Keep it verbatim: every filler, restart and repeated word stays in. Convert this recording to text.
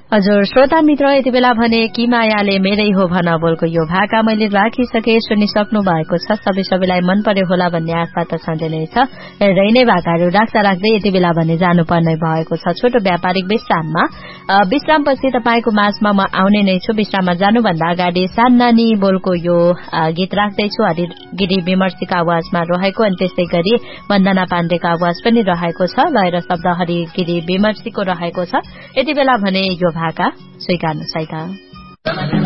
हजुर श्रोता मित्र यति बेला भने कि मायाले मेरै हो भन बोलको यो भाका मैले राखिसके सुनिसक्नु भएको छ सबै सबैलाई मन पर्यो होला भन्ने आशा त सधैँ नै छ र नै भाकाहरू राख्दा राख्दै यति बेला भने जानुपर्ने भएको छ छोटो व्यापारिक विश्राममा विश्रामपछि तपाईँको माझमा म आउने नै छु विश्राममा जानुभन्दा अगाडि सान्नानी बोलको यो गीत राख्दैछु हरिगिरी विमर्शीको आवाजमा रहेको अनि त्यसै गरी वन्दना पाण्डेको आवाज पनि रहेको छ लय र शब्द हरिगिरी विमर्शीको रहेको छ यति बेला भने यो भाका स्वीकार्नु छैन